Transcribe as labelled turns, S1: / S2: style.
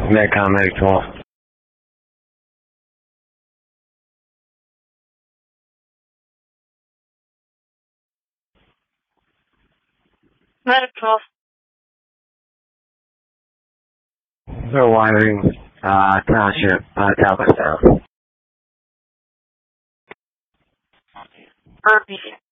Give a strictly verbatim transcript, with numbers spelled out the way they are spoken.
S1: Medcom, Medic twelve.
S2: Medic twelve.
S1: They're wiring, uh, township, uh, Talbot Town.
S2: Burpee.